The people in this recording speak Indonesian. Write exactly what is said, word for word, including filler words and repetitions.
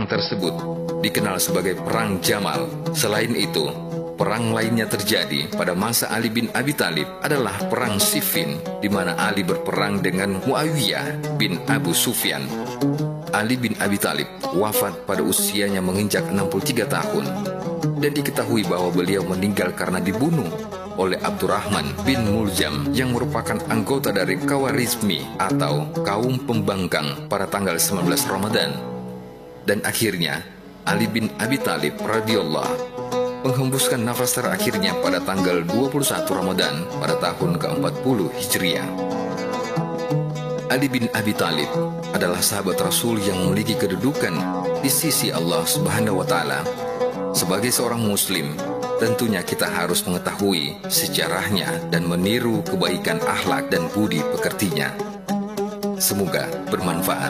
perang tersebut dikenal sebagai Perang Jamal. Selain itu, perang lainnya terjadi pada masa Ali bin Abi Thalib adalah Perang Siffin, di mana Ali berperang dengan Muawiyah bin Abu Sufyan. Ali bin Abi Thalib wafat pada usianya menginjak enam puluh tiga tahun, dan diketahui bahwa beliau meninggal karena dibunuh oleh Abdurrahman bin Muljam yang merupakan anggota dari Khawarizmi atau kaum pembangkang pada tanggal sembilan belas Ramadan. Dan akhirnya Ali bin Abi Thalib radhiyallahu menghembuskan nafas terakhirnya pada tanggal dua puluh satu Ramadan pada tahun keempat puluh Hijriah. Ali bin Abi Thalib adalah sahabat Rasul yang memiliki kedudukan di sisi Allah Subhanahu wa Ta'ala. Sebagai seorang Muslim, tentunya kita harus mengetahui sejarahnya dan meniru kebaikan akhlak dan budi pekertinya. Semoga bermanfaat.